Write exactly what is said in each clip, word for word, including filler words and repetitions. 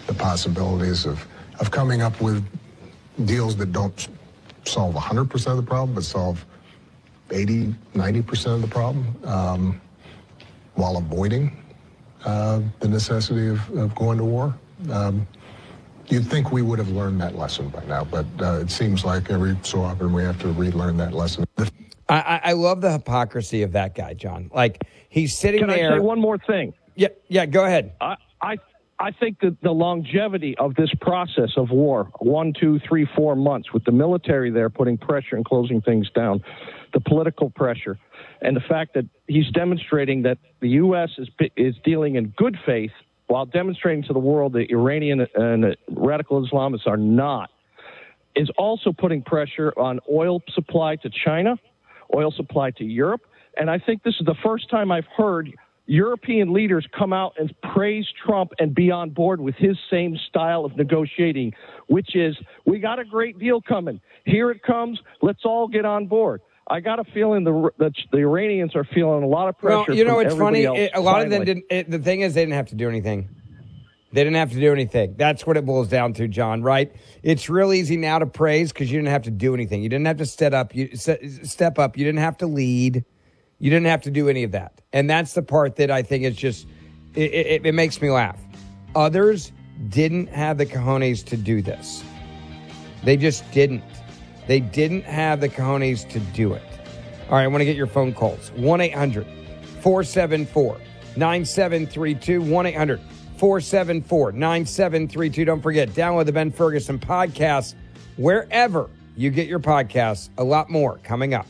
the possibilities of, of coming up with deals that don't solve one hundred percent of the problem, but solve eighty, ninety percent of the problem, um, while avoiding uh, the necessity of, of going to war. Um, you'd think we would have learned that lesson by now, but uh, it seems like every so often we have to relearn that lesson. I, I love the hypocrisy of that guy, John. Like, he's sitting Can there. Can I say one more thing? Yeah, yeah, go ahead. I, I I think that the longevity of this process of war, one, two, three, four months, with the military there putting pressure and closing things down, the political pressure, and the fact that he's demonstrating that the U S is is dealing in good faith while demonstrating to the world that Iranian and radical Islamists are not, is also putting pressure on oil supply to China, oil supply to Europe. And I think this is the first time I've heard European leaders come out and praise Trump and be on board with his same style of negotiating, which is, we got a great deal coming. Here it comes. Let's all get on board. I got a feeling the the, the Iranians are feeling a lot of pressure. Well, you know, from it's funny. It, a lot finally. of them didn't. It, the thing is, they didn't have to do anything. They didn't have to do anything. That's what it boils down to, John, right? It's real easy now to praise because you didn't have to do anything. You didn't have to step up. You step up. You didn't have to lead. You didn't have to do any of that. And that's the part that I think is just, it, it, it makes me laugh. Others didn't have the cojones to do this. They just didn't. They didn't have the cojones to do it. All right, I want to get your phone calls. one eight hundred four seven four nine seven three two. one eight hundred four seven four nine seven three two. Don't forget, download the Ben Ferguson podcast wherever you get your podcasts. A lot more coming up.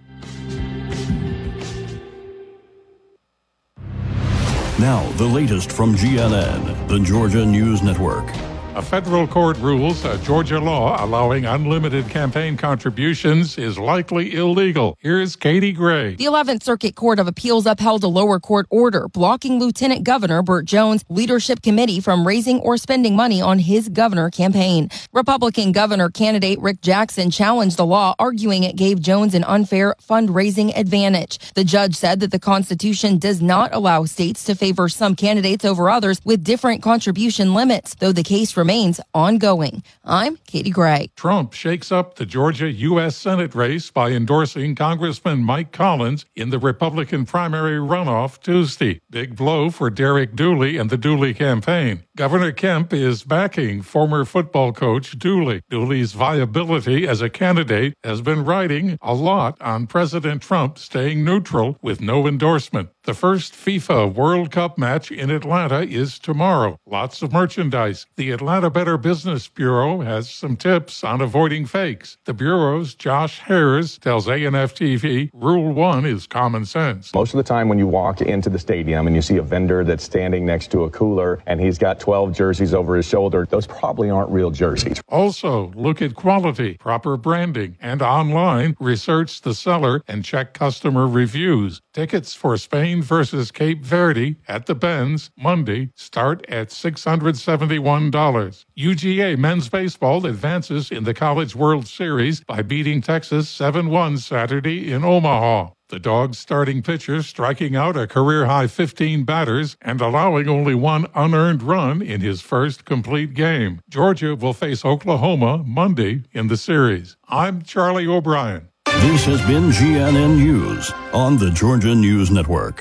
Now, the latest from G N N, the Georgia News Network. A federal court rules a Georgia law allowing unlimited campaign contributions is likely illegal. Here's Katie Gray. The eleventh Circuit Court of Appeals upheld a lower court order blocking Lieutenant Governor Burt Jones' leadership committee from raising or spending money on his governor campaign. Republican governor candidate Rick Jackson challenged the law, arguing it gave Jones an unfair fundraising advantage. The judge said that the Constitution does not allow states to favor some candidates over others with different contribution limits, though the case remains remains ongoing. I'm Katie Gray. Trump shakes up the Georgia U S Senate race by endorsing Congressman Mike Collins in the Republican primary runoff Tuesday. Big blow for Derek Dooley and the Dooley campaign. Governor Kemp is backing former football coach Dooley. Dooley's viability as a candidate has been riding a lot on President Trump staying neutral with no endorsement. The first FIFA World Cup match in Atlanta is tomorrow. Lots of merchandise. The Atlanta Better Business Bureau has some tips on avoiding fakes. The Bureau's Josh Harris tells A N F T V rule one is common sense. Most of the time when you walk into the stadium and you see a vendor that's standing next to a cooler and he's got twelve jerseys over his shoulder, those probably aren't real jerseys. Also, look at quality, proper branding, and online, research the seller and check customer reviews. Tickets for Spain versus Cape Verde at the Benz Monday start at six hundred seventy-one dollars. U G A men's baseball advances in the College World Series by beating Texas seven one Saturday in Omaha. The Dogs' starting pitcher striking out a career-high fifteen batters and allowing only one unearned run in his first complete game. Georgia will face Oklahoma Monday in the series. I'm Charlie O'Brien. This has been G N N News on the Georgia News Network.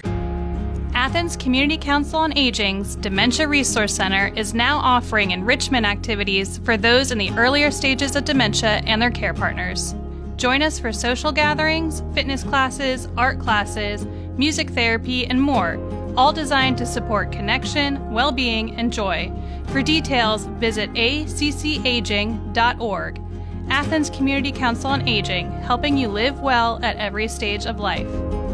Athens Community Council on Aging's Dementia Resource Center is now offering enrichment activities for those in the earlier stages of dementia and their care partners. Join us for social gatherings, fitness classes, art classes, music therapy, and more, all designed to support connection, well-being, and joy. For details, visit a c c aging dot org. Athens Community Council on Aging, helping you live well at every stage of life.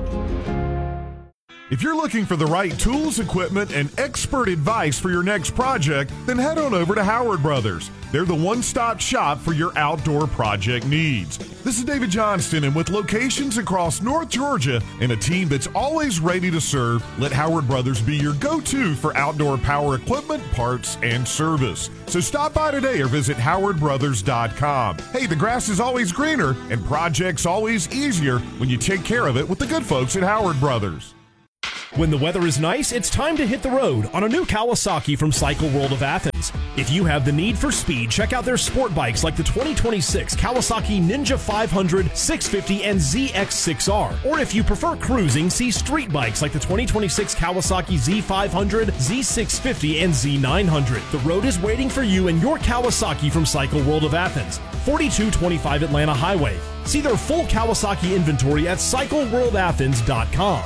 If you're looking for the right tools, equipment, and expert advice for your next project, then head on over to Howard Brothers. They're the one-stop shop for your outdoor project needs. This is David Johnston, and with locations across North Georgia and a team that's always ready to serve, let Howard Brothers be your go-to for outdoor power equipment, parts, and service. So stop by today or visit howard brothers dot com. Hey, the grass is always greener, and projects always easier when you take care of it with the good folks at Howard Brothers. When the weather is nice, it's time to hit the road on a new Kawasaki from Cycle World of Athens. If you have the need for speed, check out their sport bikes like the twenty twenty-six Kawasaki Ninja five hundred, six fifty, and Z X six R. Or if you prefer cruising, see street bikes like the twenty twenty-six Kawasaki Z five hundred, Z six fifty, and Z nine hundred. The road is waiting for you and your Kawasaki from Cycle World of Athens, forty-two twenty-five Atlanta Highway. See their full Kawasaki inventory at cycle world athens dot com.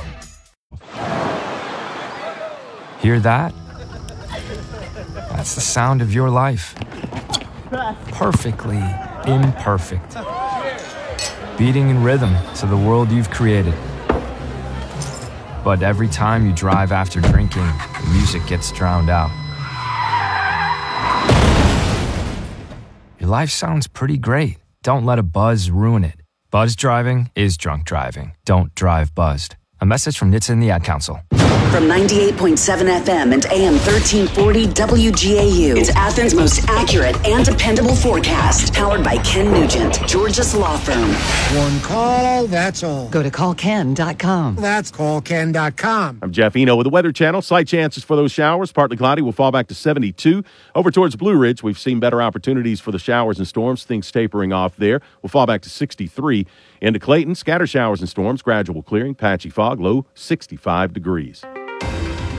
Hear that? That's the sound of your life. Perfectly imperfect. Beating in rhythm to the world you've created. But every time you drive after drinking, the music gets drowned out. Your life sounds pretty great. Don't let a buzz ruin it. Buzz driving is drunk driving. Don't drive buzzed. A message from N H T S A and the Ad Council. From ninety-eight point seven F M and A M thirteen forty W G A U, it's Athens' most accurate and dependable forecast. Powered by Ken Nugent, Georgia's law firm. One call, that's all. Go to call ken dot com. That's call ken dot com. I'm Jeff Eno with the Weather Channel. Slight chances for those showers. Partly cloudy. We'll fall back to seventy-two. Over towards Blue Ridge, we've seen better opportunities for the showers and storms. Things tapering off there. We'll fall back to sixty-three. Into Clayton, scatter showers and storms. Gradual clearing. Patchy fog. Low sixty-five degrees.